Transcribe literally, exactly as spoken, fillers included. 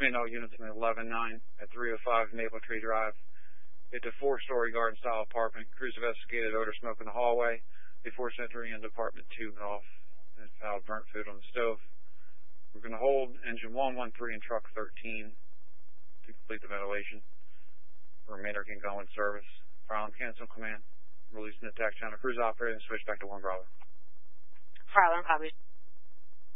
Command all units in eleven nine at three oh five Maple Tree Drive. It's a four-story garden-style apartment. Crews investigated odor smoke in the hallway before entering into apartment two golf and found burnt food on the stove. We're going to hold engine one one three and truck thirteen to complete the ventilation. The remainder can go in service. Fire alarm cancel command. Releasing the attack channel. Cruise operator and switch back to one Bravo. Fire alarm copies.